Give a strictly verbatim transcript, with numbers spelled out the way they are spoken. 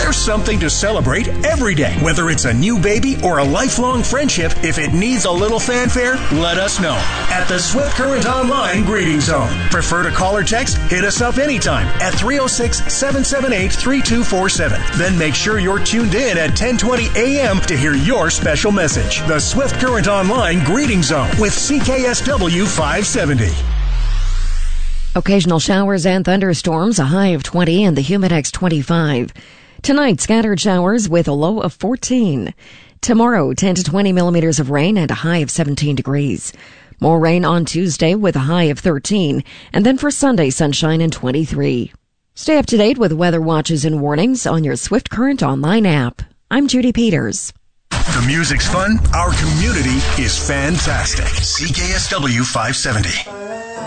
There's something to celebrate every day. Whether it's a new baby or a lifelong friendship, if it needs a little fanfare, let us know at the Swift Current Online Greeting Zone. Prefer to call or text? Hit us up anytime at three oh six, seven seven eight, three two four seven. Then make sure you're tuned in at ten twenty a.m. to hear your special message. The Swift Current Online Greeting Zone with C K S W five seventy. Occasional showers and thunderstorms, a high of twenty and the Humidex twenty-five. Tonight, scattered showers with a low of fourteen. Tomorrow, ten to twenty millimeters of rain and a high of seventeen degrees. More rain on Tuesday with a high of thirteen. And then for Sunday, sunshine and twenty-three. Stay up to date with weather watches and warnings on your Swift Current online app. I'm Judy Peters. The music's fun. Our community is fantastic. C K S W five seventy.